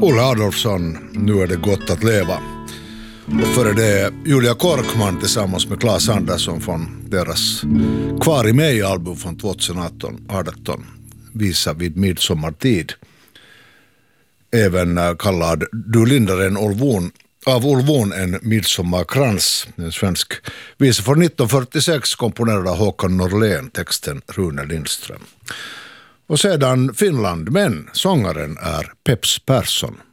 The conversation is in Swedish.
Olle Adolfsson, Nu är det gott att leva. Och före det Julia Korkman tillsammans med Claes Andersson från deras Kvar i mig-album från 2018, Visa vid midsommartid. Även kallad Du lindar av Olvon en midsommarkrans, en svensk visa från 1946 komponerad av Håkan Norlén, texten Rune Lindström. Och sedan Finland, men sångaren är Peps Persson.